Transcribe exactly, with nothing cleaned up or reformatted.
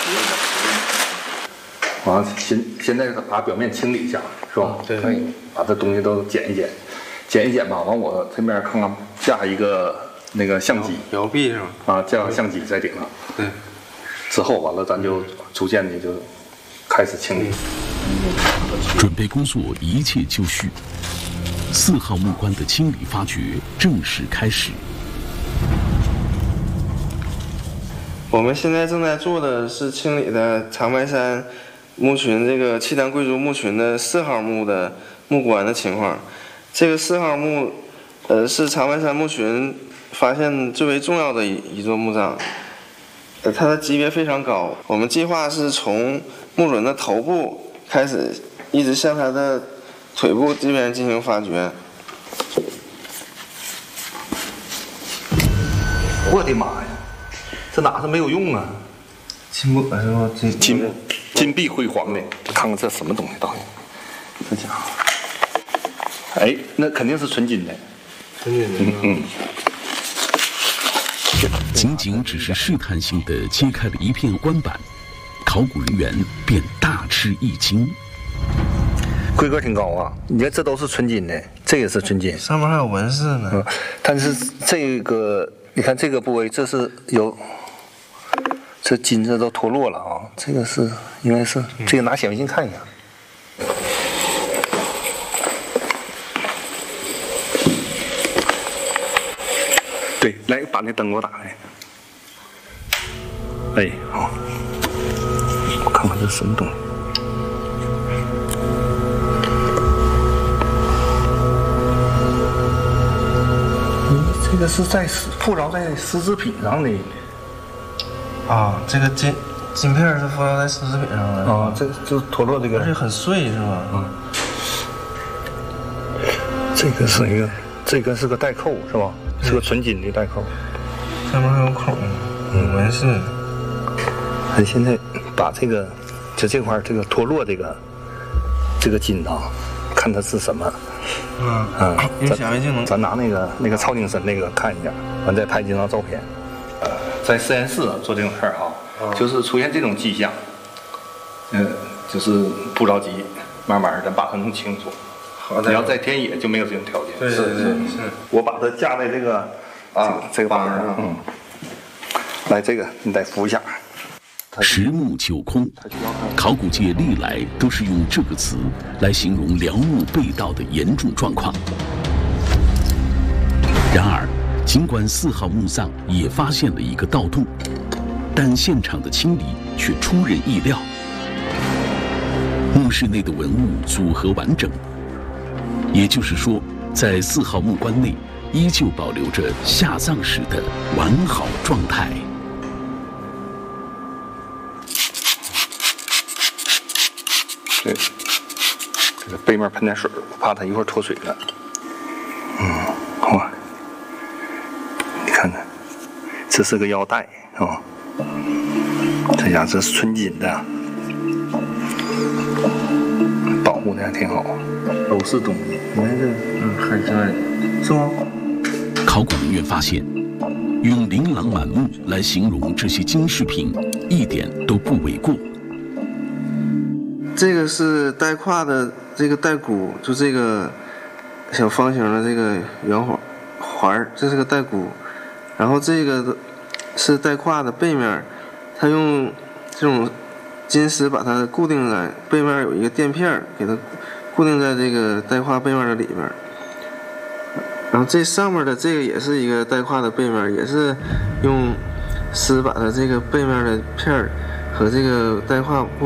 完了，现现在把表面清理一下，是吧？ 对， 可以把这东西都剪一剪，剪一剪吧。完，我这边看看架一个那个相机， 摇臂是吧？ 啊，架相机在顶上。 对。 之后完了，咱就逐渐的就开始清理。 准备工作一切就绪，四号木棺的清理发掘正式开始。 我们现在正在做的是清理的长白山墓群这个契丹贵族墓群的四号墓的木棺的情况。这个四号墓，呃，是长白山墓群发现最为重要的一一座墓葬。呃，它的级别非常高。我们计划是从墓轮的头部开始，一直向它的腿部这边进行发掘。 我的妈呀！这哪是没有用啊？ 金箔是吧？金金金碧辉煌的，看看这什么东西到底？这家伙，哎，那肯定是纯金的。 纯金的。 嗯嗯。 仅仅只是试探性地揭开了一片棺板，考古人员便大吃一惊。 规格挺高啊！你看，这都是纯金的，这也是纯金， 上面还有纹饰呢。 嗯，但是这个，你看这个部位，这是有。这金子都脱落了啊！这个是应该是这个拿显微镜看一下。对，来把那灯给我打开。哎，好，我看看这什么东西。嗯，这个是在附着在丝织品上的。 啊，这个金金片是附着在丝织品上的啊，这就脱落这个， 而且很碎是吧？ 嗯，这个是一个，这个是个带扣是吧？是个纯金的带扣， 上面还有孔，有纹饰。 咱现在把这个就这块这个脱落这个这个金啊，看它是什么。 嗯嗯， 用显微镜能， 咱拿那个那个超精深那个看一下，完再拍几张照片。呃，在实验室做这种事儿哈，哦、就是出现这种迹象，呃，就是不着急，慢慢的把它弄清楚。 好的。 你要在田野就没有这种条件。 对对对，是。 我把它架在这个啊这个板上，嗯。来，这个你再扶一下。 十墓九空，考古界历来都是用这个词来形容梁墓被盗的严重状况。然而，尽管四号墓葬也发现了一个盗洞，但现场的清理却出人意料。墓室内的文物组合完整，也就是说，在四号墓棺内依旧保留着下葬时的完好状态。 对，这个背面喷点水，我怕它一会儿脱水了。嗯，好吧。你看看，这是个腰带啊，这家这是纯金的，保护的还挺好，都是东西。你看这，嗯，还在，是吗？ 考古人员发现，用琳琅满目来形容这些金饰品，一点都不为过。 这个是带胯的这个带骨，就这个小方形的这个圆环环，这是个带骨。然后这个是带胯的背面，它用这种金丝把它固定在背面，有一个垫片给它固定在这个带胯背面的里边。然后这上面的这个也是一个带胯的背面，也是用丝把它这个背面的片儿和这个带胯